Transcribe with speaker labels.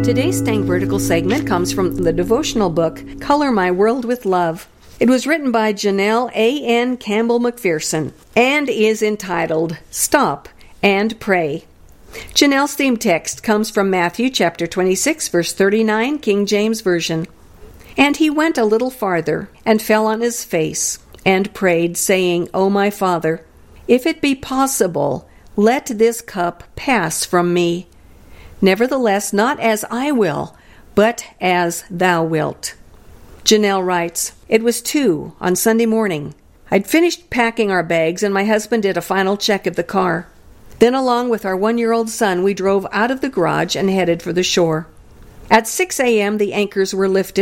Speaker 1: Today's Staying Vertical segment comes from the devotional book, Color My World with Love. It was written by Janelle A.N. Campbell McPherson and is entitled, Stop and Pray. Janelle's theme text comes from Matthew chapter 26, verse 39, King James Version. And he went a little farther, and fell on his face, and prayed, saying, O my Father, if it be possible, let this cup pass from me. Nevertheless, not as I will, but as thou wilt. Janelle writes, It was 2 on Sunday morning. I'd finished packing our bags, and my husband did a final check of the car. Then, along with our 1-year-old son, we drove out of the garage and headed for the shore. At 6 a.m., the anchors were lifted,